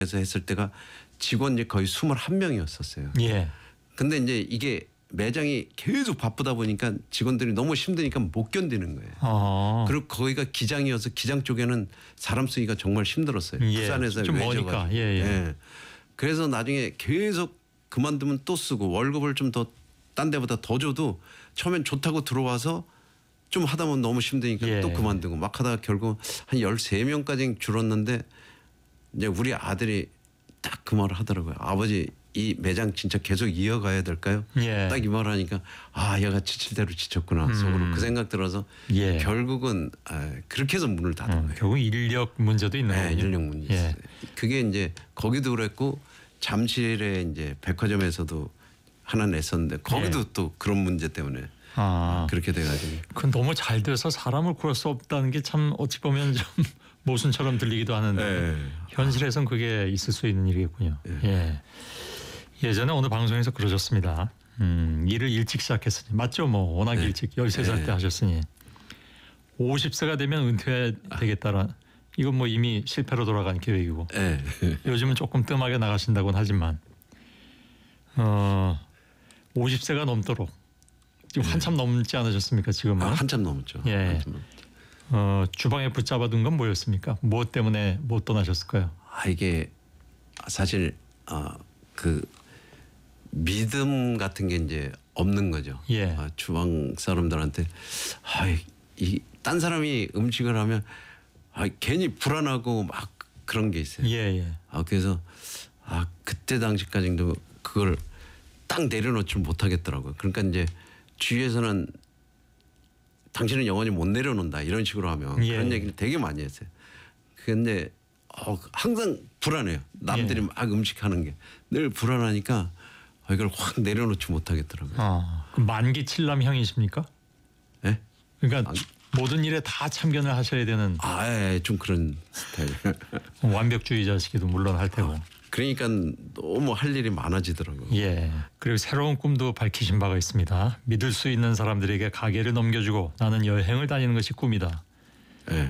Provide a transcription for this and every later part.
에서 했을 때가 직원이 거의 21명이었었어요. 예. 근데 이제 이게 매장이 계속 바쁘다 보니까 직원들이 너무 힘드니까 못 견디는 거예요. 그리고 거기가 기장이어서 기장 쪽에는 사람 쓰기가 정말 힘들었어요. 예. 부산에서 좀 머니까. 예, 예. 예. 그래서 나중에 계속 그만두면 또 쓰고 월급을 좀 더 딴 데보다 더 줘도 처음엔 좋다고 들어와서 좀 하다 보면 너무 힘드니까 예. 또 그만두고 막 하다가 결국 한 13명까지 줄었는데 이제 우리 아들이 딱 그 말을 하더라고요. 아버지 이 매장 진짜 계속 이어가야 될까요? 예. 딱 이 말을 하니까 아 얘가 지칠 대로 지쳤구나 속으로 그 생각 들어서 예. 결국은 그렇게 해서 문을 닫은 거예요. 결국 인력 문제도 있는 네, 거군요. 인력 문제. 예. 그게 이제 거기도 그랬고 잠실에 이제 백화점에서도 하나 냈었는데 거기도 예. 또 그런 문제 때문에 그렇게 돼가지고. 그건 너무 잘 돼서 사람을 구할 수 없다는 게 참 어찌 보면 좀 모순처럼 들리기도 하는데 네. 현실에선 그게 있을 수 있는 일이겠군요. 예. 예전에 어느 방송에서 그러셨습니다. 일을 일찍 시작했으니 맞죠? 뭐 워낙 네. 일찍 13살 때 하셨으니 50세가 되면 은퇴되겠다라 이건 뭐 이미 실패로 돌아간 계획이고 네. 요즘은 조금 뜸하게 나가신다고는 하지만 50세가 넘도록 지금 한참 넘지 않으셨습니까? 지금은? 한참 넘었죠. 예. 한참 넘었죠. 주방에 붙잡아둔 건 뭐였습니까? 무엇 때문에 못 떠나셨을까요? 이게 사실 그 믿음 같은 게 이제 없는 거죠. 예. 주방 사람들한테 이 딴 사람이 음식을 하면 괜히 불안하고 막 그런 게 있어요. 예. 그래서 그때 당시까지도 그걸 딱 내려놓지 못하겠더라고요. 그러니까 이제 주위에서는 당신은 영원히 못 내려놓는다 이런 식으로 하면 그런 얘기를 되게 많이 했어요. 그런데 항상 불안해요. 남들이 막 음식하는 게 늘 불안하니까 이걸 확 내려놓지 못하겠더라고요. 그 만기 칠남형이십니까? 예? 그러니까 모든 일에 다 참견을 하셔야 되는 좀 그런 스타일. 완벽주의자시기도 물론 할 테고. 그러니까 너무 할 일이 많아지더라고요. 예. 그리고 새로운 꿈도 밝히신 바가 있습니다. 믿을 수 있는 사람들에게 가게를 넘겨주고 나는 여행을 다니는 것이 꿈이다. 예.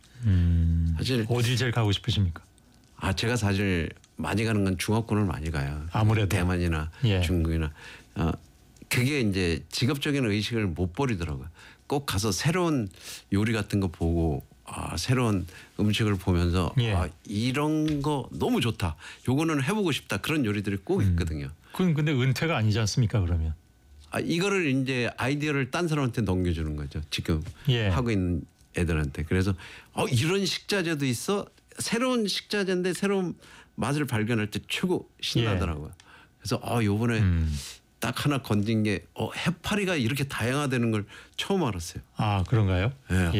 사실 어디 제일 가고 싶으십니까? 제가 사실 많이 가는 건 중화권을 많이 가요. 아무래도 대만이나 중국이나 그게 이제 직업적인 의식을 못 버리더라고요. 꼭 가서 새로운 요리 같은 거 보고 새로운 음식을 보면서 이런 거 너무 좋다. 요거는 해보고 싶다. 그런 요리들이 꼭 있거든요. 그건 근데 은퇴가 아니지 않습니까? 그러면 이거를 이제 아이디어를 딴 사람한테 넘겨주는 거죠. 지금 하고 있는 애들한테. 그래서 이런 식자재도 있어. 새로운 식자재인데 새로운 맛을 발견할 때 최고 신나더라고요. 그래서 요번에 딱 하나 건진 게 해파리가 이렇게 다양화되는 걸 처음 알았어요. 그런가요?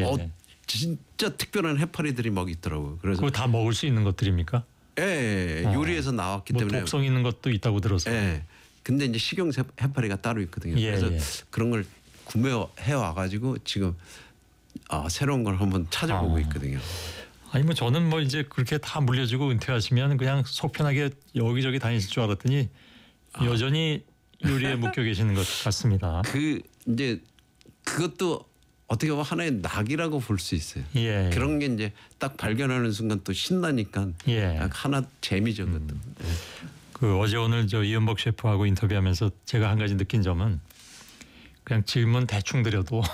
진짜 특별한 해파리들이 막 있더라고요. 그래서 그거 다 먹을 수 있는 것들입니까? 요리에서 나왔기 때문에 독성 있는 것도 있다고 들었어요. 근데 이제 식용 해파리가 따로 있거든요. 그래서 그런 걸 구매해 와가지고 지금 새로운 걸 한번 찾아보고 있거든요. 아니 뭐 저는 뭐 이제 그렇게 다 물려주고 은퇴하시면 그냥 속 편하게 여기저기 다니실 줄 알았더니 여전히 요리에 묶여 계시는 것 같습니다. 이제 그것도 어떻게 보면 하나의 낙이라고 볼 수 있어요. 그런 게 이제 딱 발견하는 순간 또 신나니까 하나 재미죠. 그것도. 그 어제 오늘 이은복 셰프하고 인터뷰하면서 제가 한 가지 느낀 점은 그냥 질문 대충 드려도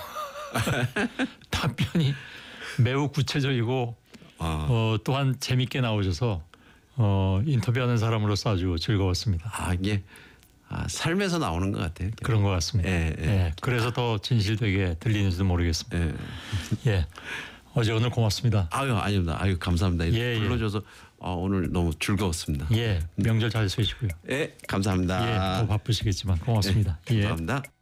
답변이 매우 구체적이고 또한 재밌게 나오셔서 인터뷰하는 사람으로서 아주 즐거웠습니다. 이게 삶에서 나오는 것 같아요. 그런 것 같습니다. 그래서 더 진실되게 들리는지도 모르겠습니다. 어제 오늘 고맙습니다. 아닙니다. 감사합니다. 불러줘서 오늘 너무 즐거웠습니다. 명절 잘 쓰시고요. 감사합니다. 더 바쁘시겠지만 고맙습니다. 감사합니다.